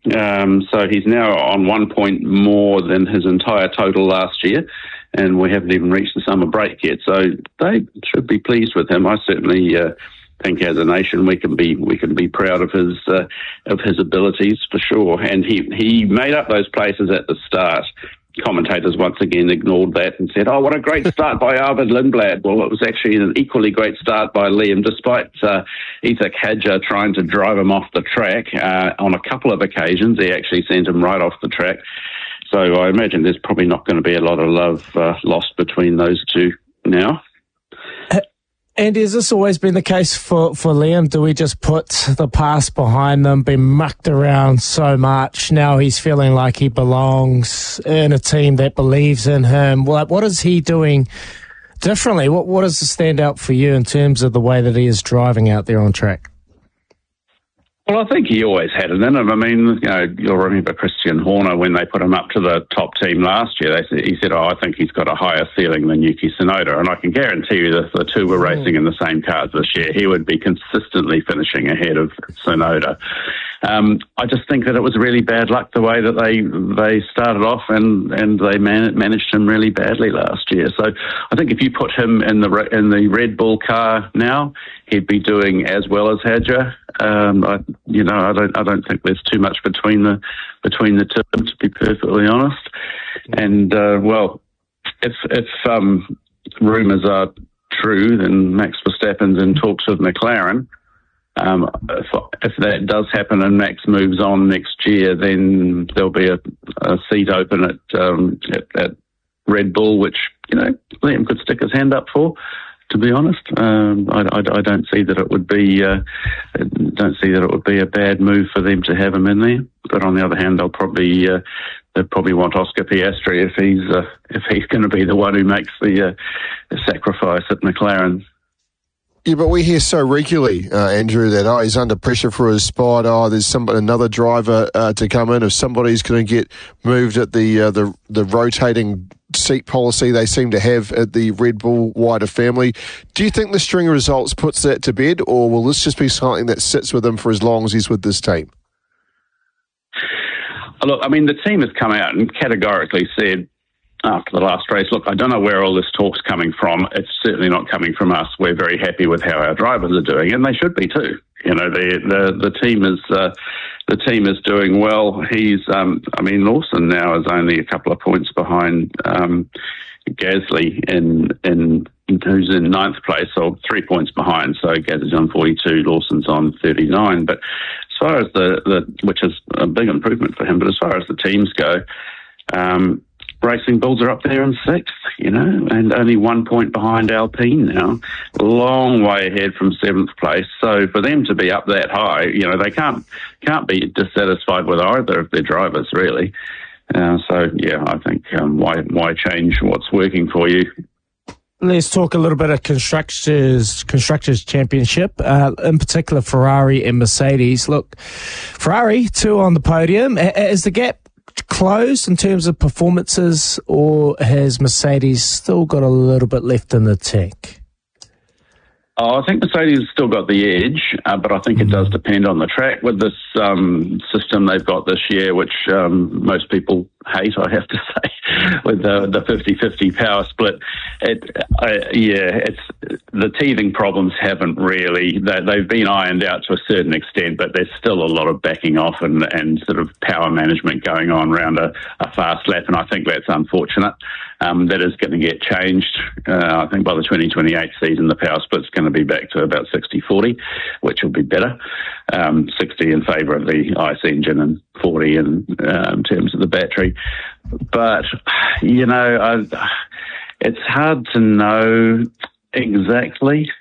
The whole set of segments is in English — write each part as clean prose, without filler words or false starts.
So he's now on 1 point more than his entire total last year, and we haven't even reached the summer break yet. So they should be pleased with him. I certainly think, as a nation, we can be proud of his abilities for sure. And he made up those places at the start. Commentators once again ignored that and said, "Oh, what a great start by Arvid Lindblad." Well, it was actually an equally great start by Liam, despite Isaac Hadjar trying to drive him off the track on a couple of occasions. He actually sent him right off the track. So I imagine there's probably not going to be a lot of love lost between those two now. And has this always been the case for Liam? Do we just put the past behind them, been mucked around so much? Now he's feeling like he belongs in a team that believes in him. What is he doing differently? What does stand out for you in terms of the way that he is driving out there on track? Well, I think he always had it in him. I mean, you'll remember Christian Horner when they put him up to the top team last year. He said, "Oh, I think he's got a higher ceiling than Yuki Tsunoda." And I can guarantee you that if the two were racing in the same cars this year, he would be consistently finishing ahead of Tsunoda. I just think that it was really bad luck the way that they started off, and they managed him really badly last year. So I think if you put him in the Red Bull car now, he'd be doing as well as Hadjar. I don't think there's too much between the two, to be perfectly honest. And if rumours are true, then Max Verstappen's in talks with McLaren. If that does happen and Max moves on next year, then there'll be a seat open at Red Bull, which Liam could stick his hand up for. To be honest, I don't see that it would be a bad move for them to have him in there. But on the other hand, they'll probably want Oscar Piastri if he's going to be the one who makes the sacrifice at McLaren. Yeah, but we hear so regularly, Andrew, that he's under pressure for his spot. There's another driver to come in. If somebody's going to get moved at the rotating seat policy they seem to have at the Red Bull wider family. Do you think the string of results puts that to bed, or will this just be something that sits with him for as long as he's with this team? Look, I mean, the team has come out and categorically said after the last race, look, I don't know where all this talk's coming from. It's certainly not coming from us. We're very happy with how our drivers are doing, and they should be too. The team is doing well. Lawson now is only a couple of points behind Gasly who's in ninth place, or 3 points behind. So Gasly's on 42, Lawson's on 39. But as far as which is a big improvement for him, but as far as the teams go, Racing Bulls are up there in sixth, and only 1 point behind Alpine now. A long way ahead from seventh place. So for them to be up that high, they can't be dissatisfied with either of their drivers, really. I think why change what's working for you? Let's talk a little bit of Constructors' Championship, in particular Ferrari and Mercedes. Look, Ferrari, 2 on the podium. Is the gap closed in terms of performances, or has Mercedes still got a little bit left in the tank? I think Mercedes has still got the edge, but I think it does depend on the track. With this system they've got this year, which most people hate, I have to say, with the 50-50 power split, it's the teething problems haven't really, they've been ironed out to a certain extent, but there's still a lot of backing off and sort of power management going on around a fast lap, and I think that's unfortunate. That is going to get changed. I think by the 2028 season, the power split's going to be back to about 60-40, which will be better. 60 in favour of the ICE engine and 40 in terms of the battery. But, it's hard to know exactly.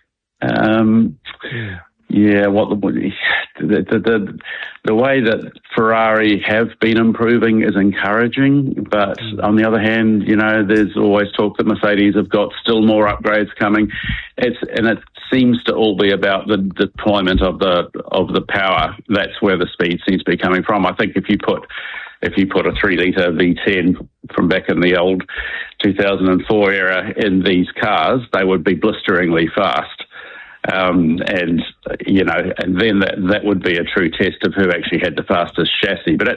The way that Ferrari have been improving is encouraging, but on the other hand, there's always talk that Mercedes have got still more upgrades coming. It seems to all be about the deployment of the power. That's where the speed seems to be coming from. I think if you put a 3-litre V10 from back in the old 2004 era in these cars, they would be blisteringly fast. And then that would be a true test of who actually had the fastest chassis. But